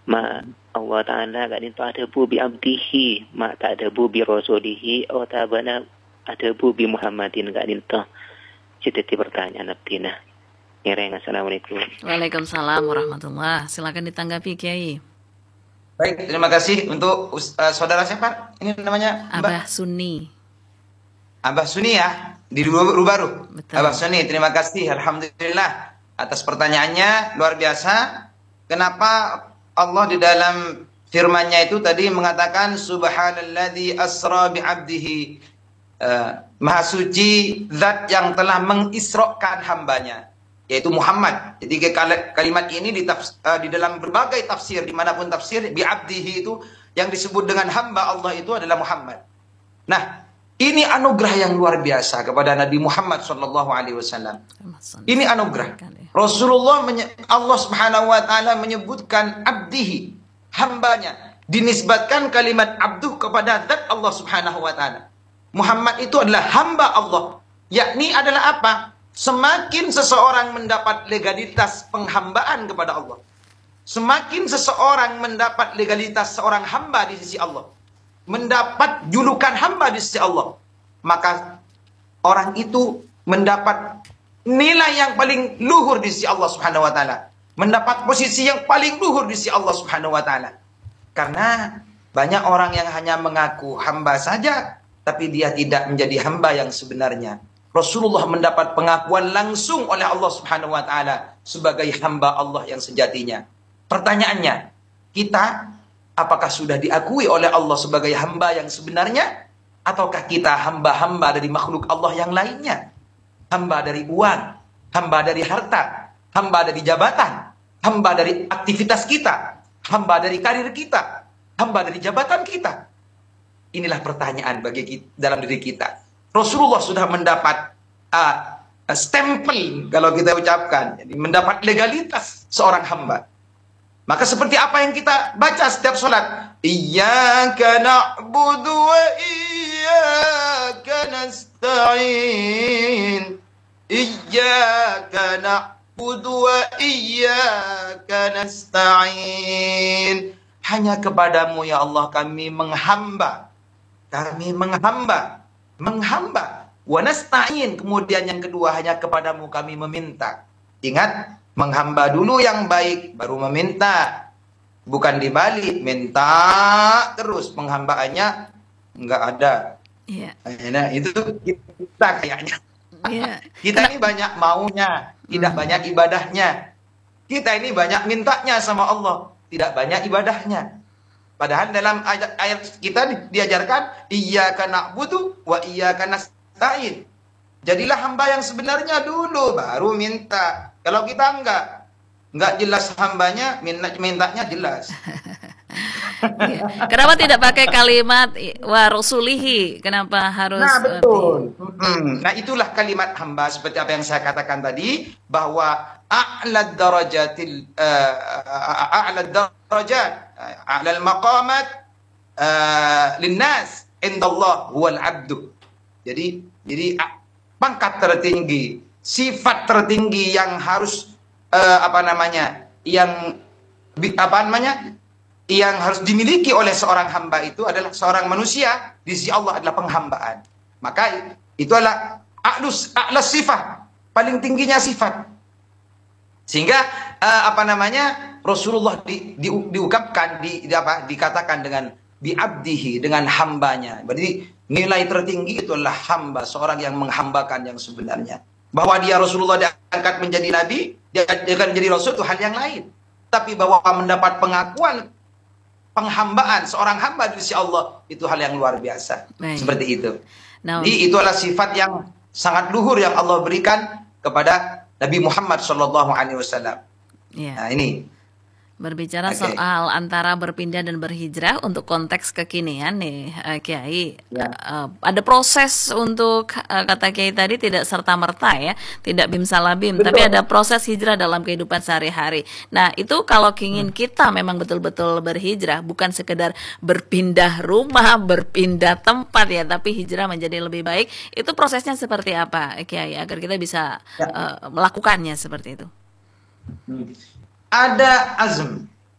Ma Allah Ta'ala kat ni ta'adabu bi abdihi, ma ta'adabu bi rasulihi, atau ta'abana adabu bi Muhammadin kat ni ta. Jadi pertanyaan abdina. Ireng, assalamualaikum. Waalaikumsalam warahmatullah. Silakan ditanggapi Kiai. Baik, terima kasih untuk saudara siapa? Ini namanya Mbak? Abah Sunni. Abah Sunni ya, di Rubaru. Betul. Abah Sunni, terima kasih. Alhamdulillah atas pertanyaannya, luar biasa. Kenapa Allah di dalam firman-Nya itu tadi mengatakan subhanalladzi asra bi 'abdihi, maha suci zat yang telah mengisrakan hambanya, yaitu Muhammad. Jadi kalimat ini di dalam berbagai tafsir, dimanapun tafsir, bi 'abdihi itu yang disebut dengan hamba Allah itu adalah Muhammad. Nah, ini anugerah yang luar biasa kepada Nabi Muhammad SAW. Ini anugerah. Rasulullah, Allah Subhanahu wa Ta'ala menyebutkan abdihi, hambanya, dinisbatkan kalimat abduh kepada zat Allah Subhanahu wa Ta'ala. Muhammad itu adalah hamba Allah, yakni adalah apa? Semakin seseorang mendapat legalitas penghambaan kepada Allah, semakin seseorang mendapat legalitas seorang hamba di sisi Allah, mendapat julukan hamba di sisi Allah, maka orang itu mendapat nilai yang paling luhur di sisi Allah Subhanahu wa Ta'ala, mendapat posisi yang paling luhur di sisi Allah Subhanahu wa Ta'ala. Karena banyak orang yang hanya mengaku hamba saja, tapi dia tidak menjadi hamba yang sebenarnya. Rasulullah mendapat pengakuan langsung oleh Allah Subhanahu wa Ta'ala sebagai hamba Allah yang sejatinya. Pertanyaannya, kita apakah sudah diakui oleh Allah sebagai hamba yang sebenarnya? Ataukah kita hamba-hamba dari makhluk Allah yang lainnya? Hamba dari uang, hamba dari harta, hamba dari jabatan, hamba dari aktivitas kita, hamba dari karir kita, hamba dari jabatan kita. Inilah pertanyaan bagi kita, dalam diri kita. Rasulullah sudah mendapat stempel, kalau kita ucapkan, jadi mendapat legalitas seorang hamba. Maka seperti apa yang kita baca setiap sholat, Iyyaka na'budu wa iyyaka nasta'in, Iyyaka na'budu wa iyyaka nasta'in. Hanya kepadamu ya Allah kami menghamba. Kami menghamba. Wa nasta'in. Kemudian yang kedua, hanya kepadamu kami meminta. Ingat, menghamba dulu yang baik, baru meminta. Bukan dibalik, minta terus, penghambaannya enggak ada. Iya. Nah, itu kita kayaknya. Iya. Kita ini banyak maunya, tidak banyak ibadahnya. Kita ini banyak mintanya sama Allah, tidak banyak ibadahnya. Padahal dalam ayat kita diajarkan iyyaka na'budu wa iyyaka nasta'in. Jadilah hamba yang sebenarnya dulu, baru minta. Kalau kita enggak jelas hambanya, mintanya jelas. Iya. Kenapa tidak pakai kalimat wa rasulihi? Kenapa harus? Nah, betul. Nah, itulah kalimat hamba, seperti apa yang saya katakan tadi, bahwa a'la darajat, a'la al-maqamat linnas indallah huwal abdu. Jadi pangkat tertinggi, sifat tertinggi yang harus yang harus dimiliki oleh seorang hamba itu adalah seorang manusia di sisi Allah adalah penghambaan. Maka itu adalah a'la sifat, paling tingginya sifat. Sehingga Rasulullah diungkapkan dikatakan dengan bi'abdihi, dengan hambanya. Berarti nilai tertinggi itu adalah hamba, seorang yang menghambakan yang sebenarnya. Bahwa dia Rasulullah diangkat menjadi nabi, dia akan menjadi rasul itu hal yang lain. Tapi bahwa mendapat pengakuan penghambaan seorang hamba di sisi Allah itu hal yang luar biasa. Baik. Seperti itu. Jadi itu adalah sifat yang sangat luhur yang Allah berikan kepada Nabi Muhammad SAW. Ya. Nah, ini berbicara soal antara berpindah dan berhijrah untuk konteks kekinian nih, Kiai. Ya. Ada proses untuk kata Kiai tadi tidak serta-merta ya, tidak bim salah bim, tapi ada proses hijrah dalam kehidupan sehari-hari. Nah, itu kalau ingin kita memang betul-betul berhijrah, bukan sekedar berpindah rumah, berpindah tempat ya, tapi hijrah menjadi lebih baik. Itu prosesnya seperti apa, Kiai, agar kita bisa melakukannya seperti itu? Ada azm,